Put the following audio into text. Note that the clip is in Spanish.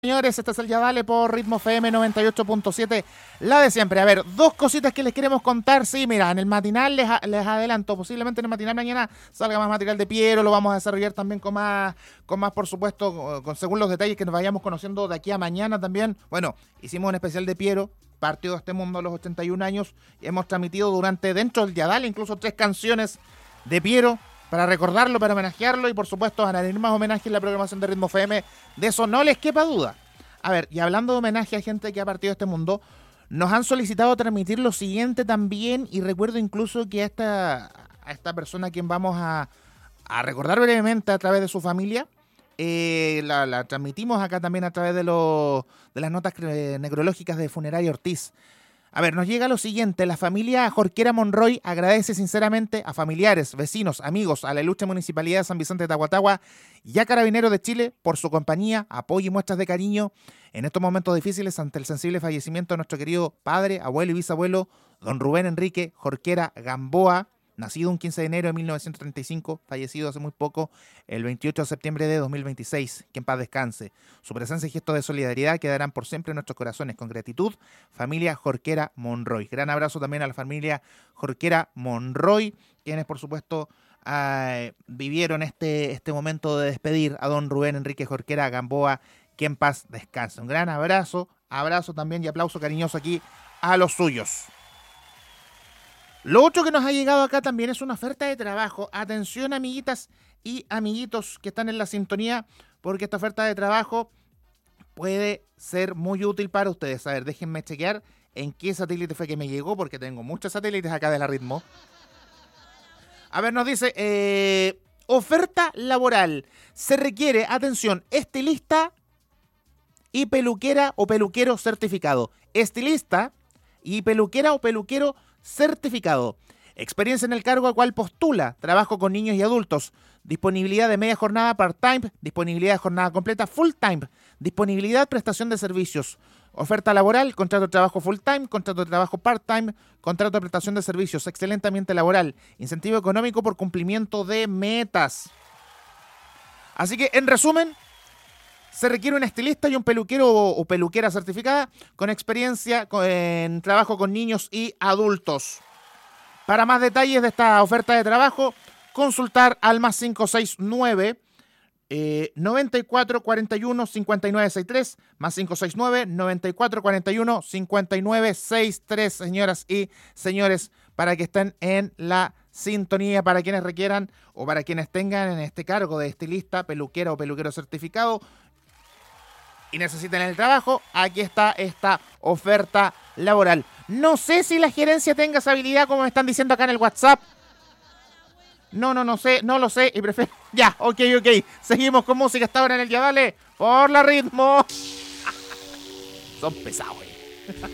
Señores, este es el Ya Dale por Ritmo FM 98.7, la de siempre. A ver, dos cositas que les queremos contar. Sí, mira, en el matinal les adelanto, posiblemente en el matinal mañana salga más material de Piero, lo vamos a desarrollar también con más, por supuesto, según los detalles que nos vayamos conociendo de aquí a mañana también. Bueno, hicimos un especial de Piero, partido de este mundo a los 81 años, y hemos transmitido dentro del Ya Dale, incluso 3 canciones de Piero, para recordarlo, para homenajearlo y por supuesto van a tener más homenajes en la programación de Ritmo FM, de eso no les quepa duda. A ver, y hablando de homenaje a gente que ha partido de este mundo, nos han solicitado transmitir lo siguiente también, y recuerdo incluso que a esta persona a quien vamos a recordar brevemente a través de su familia, la transmitimos acá también a través de las notas necrológicas de Funeraria Ortiz. A ver, nos llega lo siguiente: la familia Jorquera Monroy agradece sinceramente a familiares, vecinos, amigos, a la ilustre Municipalidad de San Vicente de Tahuatahua y a Carabineros de Chile por su compañía, apoyo y muestras de cariño en estos momentos difíciles ante el sensible fallecimiento de nuestro querido padre, abuelo y bisabuelo, don Rubén Enrique Jorquera Gamboa, nacido un 15 de enero de 1935, fallecido hace muy poco, el 28 de septiembre de 2026. Que en paz descanse. Su presencia y gestos de solidaridad quedarán por siempre en nuestros corazones. Con gratitud, familia Jorquera Monroy. Gran abrazo también a la familia Jorquera Monroy, quienes por supuesto vivieron este momento de despedir a don Rubén Enrique Jorquera Gamboa. Que en paz descanse. Un gran abrazo también y aplauso cariñoso aquí a los suyos. Lo otro que nos ha llegado acá también es una oferta de trabajo. Atención, amiguitas y amiguitos que están en la sintonía, porque esta oferta de trabajo puede ser muy útil para ustedes. A ver, déjenme chequear en qué satélite fue que me llegó, porque tengo muchos satélites acá de la Ritmo. A ver, nos dice, oferta laboral. Se requiere, atención, estilista y peluquera o peluquero certificado. Estilista y peluquera o peluquero certificado. Experiencia en el cargo al cual postula. Trabajo con niños y adultos. Disponibilidad de media jornada part-time. Disponibilidad de jornada completa full-time. Disponibilidad prestación de servicios. Oferta laboral, contrato de trabajo full-time, contrato de trabajo part-time, contrato de prestación de servicios. Excelente ambiente laboral. Incentivo económico por cumplimiento de metas. Así que, en resumen, se requiere un estilista y un peluquero o peluquera certificada con experiencia en trabajo con niños y adultos. Para más detalles de esta oferta de trabajo, consultar al más 569 94 41 59 63, más 569 94 41 59 63, señoras y señores, para que estén en la sintonía, para quienes requieran o para quienes tengan en este cargo de estilista, peluquera o peluquero certificado y necesiten el trabajo. Aquí está esta oferta laboral. No sé si la gerencia tenga esa habilidad, como me están diciendo acá en el WhatsApp. No lo sé y prefiero... Ya, ok. Seguimos con música hasta ahora en el Ya Dale por la Ritmo. Son pesados,